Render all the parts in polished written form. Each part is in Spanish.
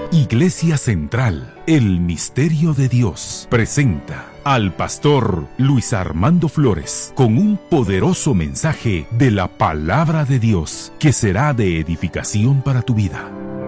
Iglesia Central, el Misterio de Dios, presenta al pastor Luis Armando Flores con un poderoso mensaje de la Palabra de Dios que será de edificación para tu vida.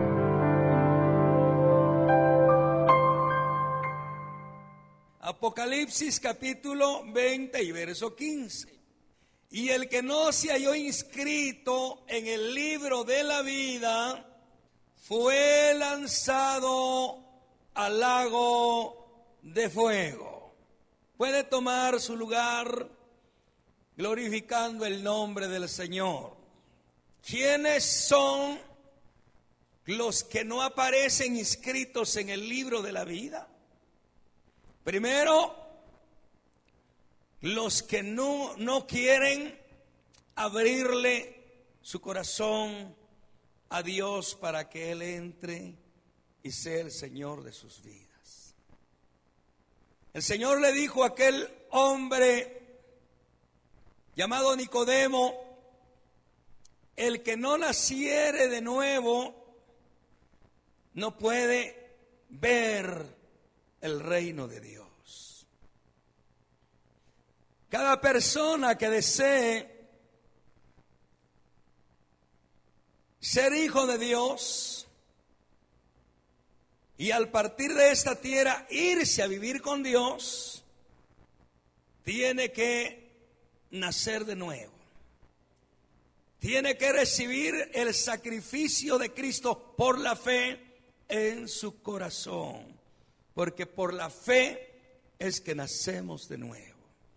Apocalipsis capítulo 20 y verso 15. Y el que no se halló inscrito en el libro de la vida fue lanzado al lago de fuego. Puede tomar su lugar glorificando el nombre del Señor. ¿Quiénes son los que no aparecen inscritos en el libro de la vida? Primero, los que no quieren abrirle su corazón a Dios para que Él entre y sea el Señor de sus vidas. El Señor le dijo a aquel hombre llamado Nicodemo: el que no naciere de nuevo no puede ver el reino de Dios. Cada persona que desee ser hijo de Dios y al partir de esta tierra irse a vivir con Dios, tiene que nacer de nuevo. Tiene que recibir el sacrificio de Cristo por la fe en su corazón, porque por la fe es que nacemos de nuevo.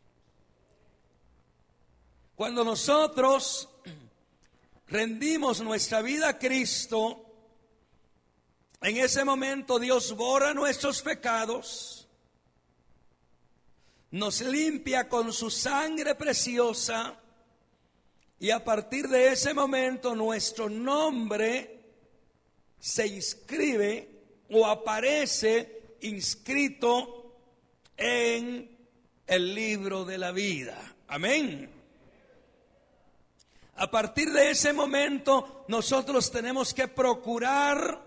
Cuando nosotros rendimos nuestra vida a Cristo, en ese momento Dios borra nuestros pecados, nos limpia con su sangre preciosa, y a partir de ese momento nuestro nombre se inscribe o aparece inscrito en el libro de la vida. Amén. A partir de ese momento nosotros tenemos que procurar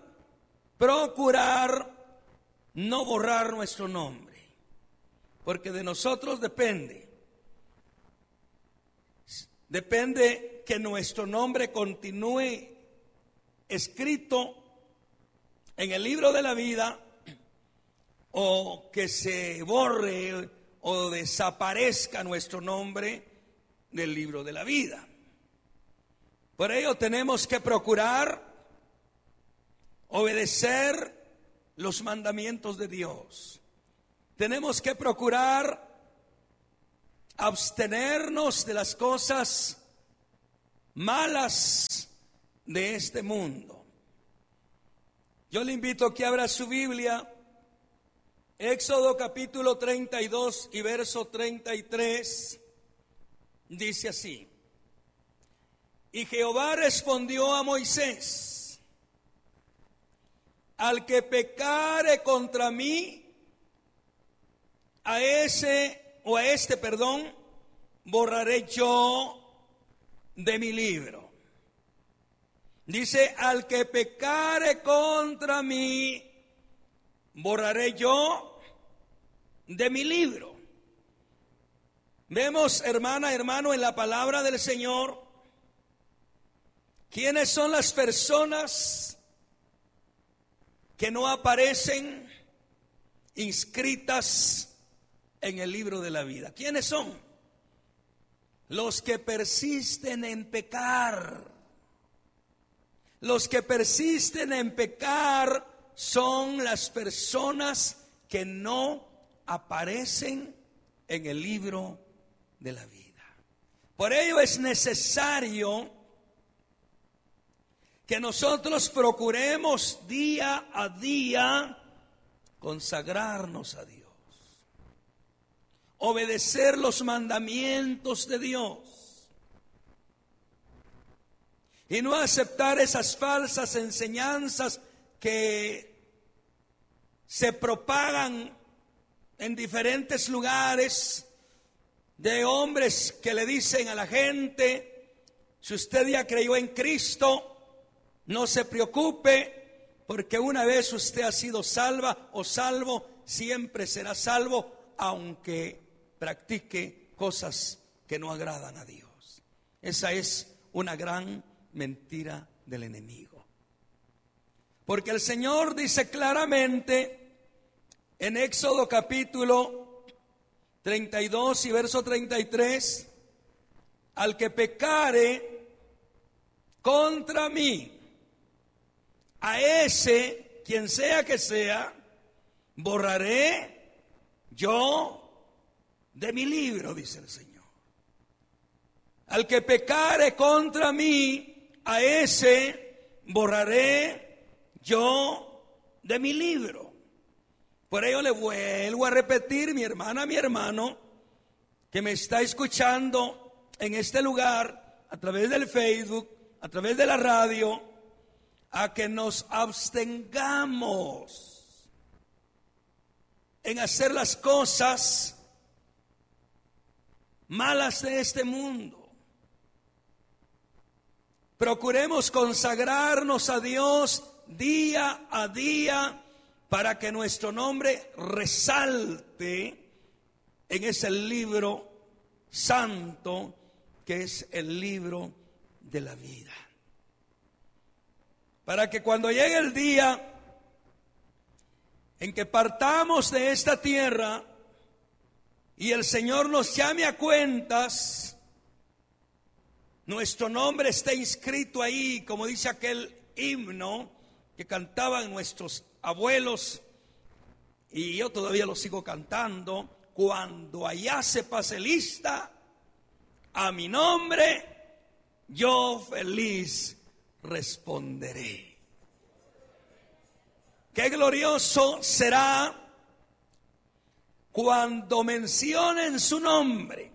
no borrar nuestro nombre, porque de nosotros depende que nuestro nombre continúe escrito en el libro de la vida, o que se borre o desaparezca nuestro nombre del libro de la vida. Por ello tenemos que procurar obedecer los mandamientos de Dios. Tenemos que procurar abstenernos de las cosas malas de este mundo. Yo le invito a que abra su Biblia, Éxodo capítulo 32 y verso 33, dice así: y Jehová respondió a Moisés: al que pecare contra mí, a este, borraré yo de mi libro. Dice: al que pecare contra mí, borraré yo de mi libro. Vemos, hermana, hermano, en la palabra del Señor, ¿quiénes son las personas que no aparecen inscritas en el libro de la vida? ¿Quiénes son? Los que persisten en pecar. Los que persisten en pecar son las personas que no aparecen en el libro de la vida. Por ello es necesario que nosotros procuremos día a día consagrarnos a Dios, obedecer los mandamientos de Dios y no aceptar esas falsas enseñanzas que se propagan en diferentes lugares, de hombres que le dicen a la gente: si usted ya creyó en Cristo, no se preocupe, porque una vez usted ha sido salva o salvo, siempre será salvo, aunque practique cosas que no agradan a Dios. Esa es una gran mentira del enemigo. Porque el Señor dice claramente en Éxodo capítulo 32 y verso 33, al que pecare contra mí, a ese, quien sea que sea, borraré yo de mi libro, dice el Señor. Al que pecare contra mí, a ese borraré yo de mi libro. Por ello le vuelvo a repetir, mi hermana, mi hermano, que me está escuchando en este lugar, a través del Facebook, a través de la radio, a que nos abstengamos en hacer las cosas malas de este mundo. Procuremos consagrarnos a Dios día a día para que nuestro nombre resalte en ese libro santo que es el libro de la vida. Para que cuando llegue el día en que partamos de esta tierra y el Señor nos llame a cuentas, nuestro nombre esté inscrito ahí, como dice aquel himno que cantaban nuestros abuelos, y yo todavía lo sigo cantando: cuando allá se pase lista a mi nombre, yo feliz responderé. Qué glorioso será cuando mencionen su nombre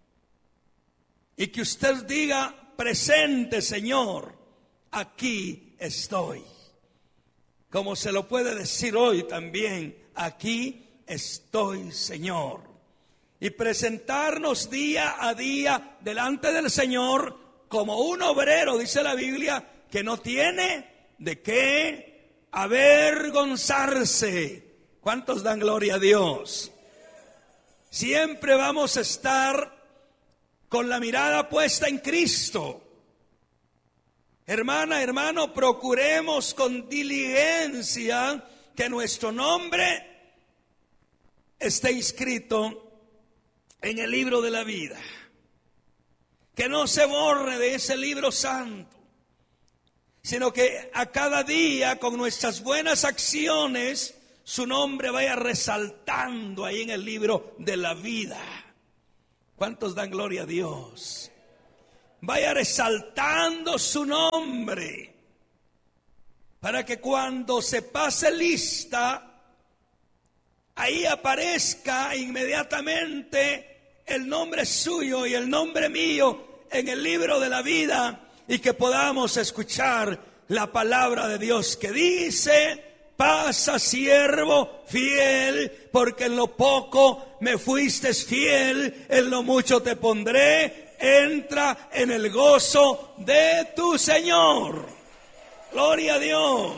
y que usted diga: presente, Señor, aquí estoy. Como se lo puede decir hoy también: aquí estoy, Señor. Y presentarnos día a día delante del Señor como un obrero, dice la Biblia, que no tiene de qué avergonzarse. ¿Cuántos dan gloria a Dios? Siempre vamos a estar con la mirada puesta en Cristo. Hermana, hermano, procuremos con diligencia que nuestro nombre esté inscrito en el libro de la vida. Que no se borre de ese libro santo, sino que a cada día con nuestras buenas acciones su nombre vaya resaltando ahí en el libro de la vida. ¿Cuántos dan gloria a Dios? Vaya resaltando su nombre para que cuando se pase lista, ahí aparezca inmediatamente el nombre suyo y el nombre mío en el libro de la vida, y que podamos escuchar la palabra de Dios que dice: pasa, siervo fiel, porque en lo poco me fuiste fiel, en lo mucho te pondré, entra en el gozo de tu Señor. Gloria a Dios.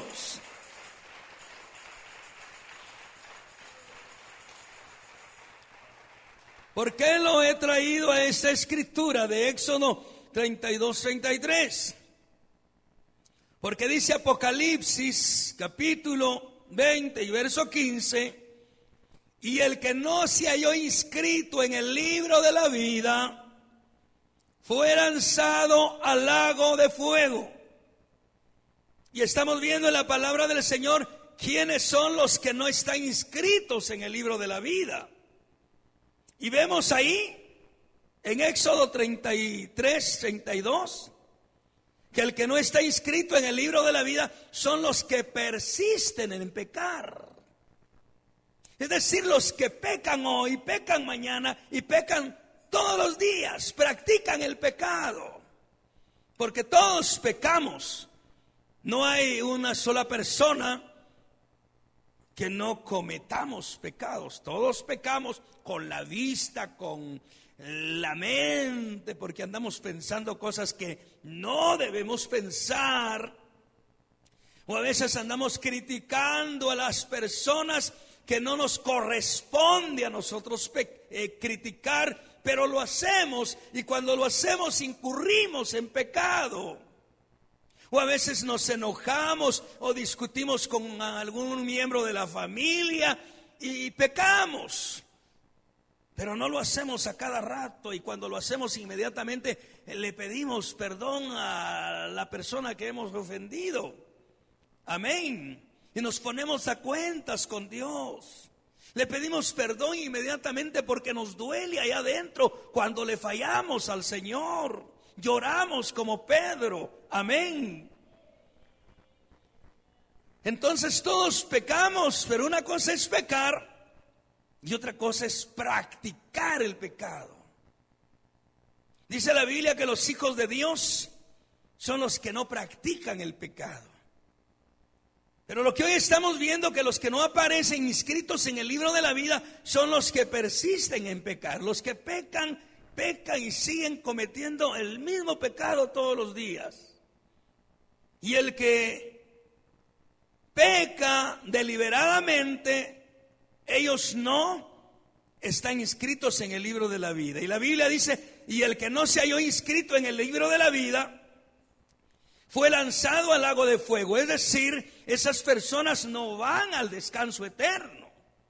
¿Por qué lo he traído a esta escritura de Éxodo 32-33? Porque dice Apocalipsis capítulo 20 y verso 15: y el que no se halló inscrito en el libro de la vida fue lanzado al lago de fuego. Y estamos viendo en la palabra del Señor quiénes son los que no están inscritos en el libro de la vida. Y vemos ahí en Éxodo 33-32 que el que no está inscrito en el libro de la vida son los que persisten en pecar. Es decir, los que pecan hoy, pecan mañana y pecan todos los días, practican el pecado. Porque todos pecamos. No hay una sola persona que no cometamos pecados. Todos pecamos con la vista, con la mente, porque andamos pensando cosas que no debemos pensar. O a veces andamos criticando a las personas que no nos corresponde a nosotros criticar, pero lo hacemos, y cuando lo hacemos incurrimos en pecado. O a veces nos enojamos o discutimos con algún miembro de la familia y pecamos. Pero no lo hacemos a cada rato, y cuando lo hacemos inmediatamente le pedimos perdón a la persona que hemos ofendido. Amén. Y nos ponemos a cuentas con Dios. Le pedimos perdón inmediatamente porque nos duele allá adentro cuando le fallamos al Señor. Lloramos como Pedro. Amén. Entonces todos pecamos, pero una cosa es pecar y otra cosa es practicar el pecado. Dice la Biblia que los hijos de Dios son los que no practican el pecado. Pero lo que hoy estamos viendo, que los que no aparecen inscritos en el libro de la vida son los que persisten en pecar. Los que pecan y siguen cometiendo el mismo pecado todos los días. Y el que peca deliberadamente, ellos no están inscritos en el libro de la vida. Y la Biblia dice: y el que no se halló inscrito en el libro de la vida fue lanzado al lago de fuego. Es decir, esas personas no van al descanso eterno.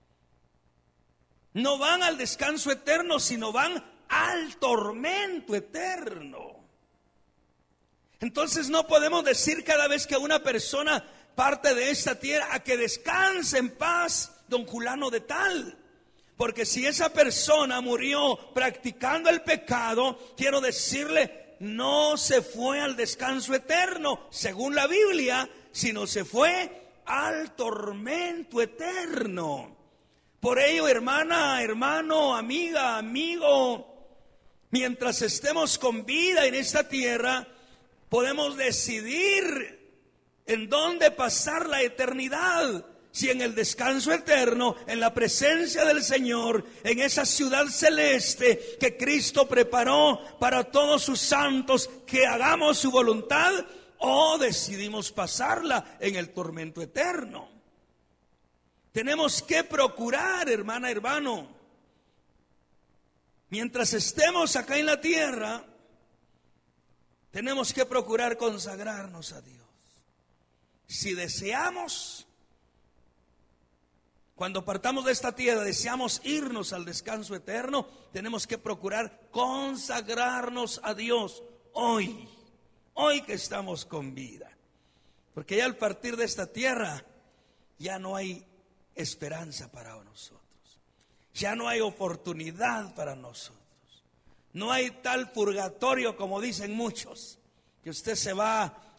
No van al descanso eterno, sino van al tormento eterno. Entonces no podemos decir cada vez que una persona parte de esta tierra: a que descanse en paz don fulano de tal. Porque si esa persona murió practicando el pecado, quiero decirle, no se fue al descanso eterno, según la Biblia, sino se fue al tormento eterno. Por ello, hermana, hermano, amiga, amigo, mientras estemos con vida en esta tierra, podemos decidir en dónde pasar la eternidad. Si en el descanso eterno, en la presencia del Señor, en esa ciudad celeste que Cristo preparó para todos sus santos, que hagamos su voluntad, o decidimos pasarla en el tormento eterno. Tenemos que procurar, hermana, hermano, mientras estemos acá en la tierra, tenemos que procurar consagrarnos a Dios. Si deseamos, cuando partamos de esta tierra, deseamos irnos al descanso eterno, tenemos que procurar consagrarnos a Dios hoy que estamos con vida. Porque ya al partir de esta tierra, ya no hay esperanza para nosotros. Ya no hay oportunidad para nosotros. No hay tal purgatorio como dicen muchos, que usted se va